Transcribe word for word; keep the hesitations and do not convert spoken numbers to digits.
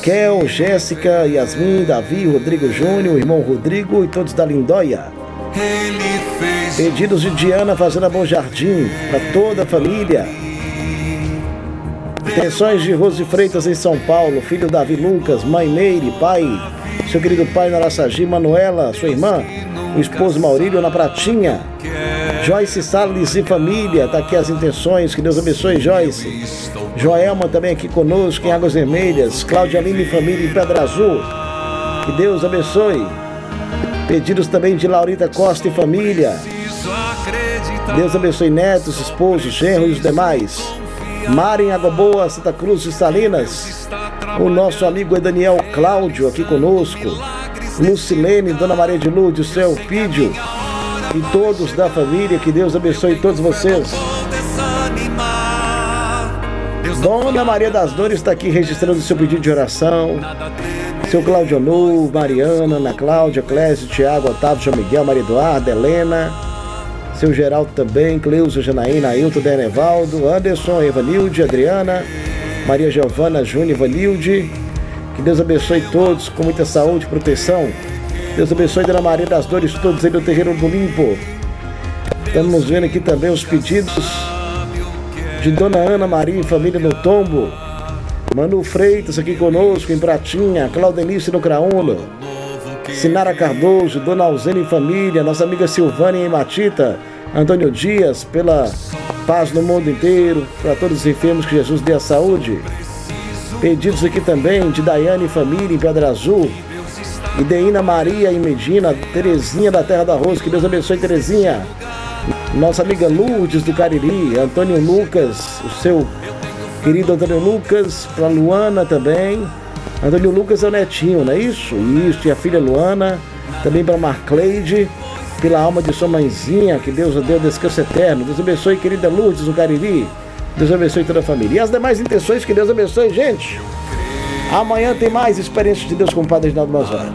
Kel, Jéssica, Yasmin, Davi, Rodrigo Júnior, o irmão Rodrigo e todos da Lindóia. Pedidos de Diana Fazenda Bom Jardim, para toda a família. Intenções de Rose Freitas em São Paulo, filho Davi Lucas, mãe Meire, pai, seu querido pai na Araçagi, Manuela, sua irmã, o esposo Maurílio na Pratinha. Joyce Salles e família, tá aqui as intenções, que Deus abençoe, Joyce. Joelma também aqui conosco em Águas Vermelhas. Cláudia Lima e família em Pedra Azul, que Deus abençoe. Pedidos também de Laurita Costa e família. Deus abençoe netos, esposos, genros e os demais. Mara em Água Boa, Santa Cruz de Salinas. O nosso amigo Daniel Cláudio aqui conosco. Lucilene, Dona Maria de Lourdes, o seu Pídio e todos da família, que Deus abençoe todos vocês. Dona Maria das Dores está aqui registrando o seu pedido de oração. Seu Cláudio Nu, Mariana, Ana Cláudia, Clésio, Tiago, Otávio, João Miguel, Maria Eduarda, Helena, seu Geraldo também, Cleusa, Janaína, Ailton, Denevaldo, Anderson, Evanilde, Adriana, Maria Giovana, Júnior, Evanilde. Que Deus abençoe todos com muita saúde e proteção. Deus abençoe Dona Maria das Dores, todos aí do Terreiro do Limpo. Estamos vendo aqui também os pedidos de Dona Ana Maria e família no Tombo. Manu Freitas aqui conosco em Pratinha, Claudenice no Craúno, Sinara Cardoso, Dona Alzene e família, nossa amiga Silvânia em Matita, Antônio Dias, pela paz no mundo inteiro, para todos os enfermos, que Jesus dê a saúde. Pedidos aqui também de Daiane e família em Pedra Azul, Ideína Maria em Medina, Terezinha da Terra do Arroz, que Deus abençoe Terezinha. Nossa amiga Lourdes do Cariri, Antônio Lucas, o seu querido Antônio Lucas, para Luana também. Antônio Lucas é o netinho, não é isso? Isso, e a filha Luana, também para Marcleide, pela alma de sua mãezinha, que Deus dê descanso eterno. Deus abençoe, querida Lourdes do Cariri. Deus abençoe toda a família. E as demais intenções, que Deus abençoe, gente. Amanhã tem mais Experiências de Deus com o Padre Reginaldo Manzotti.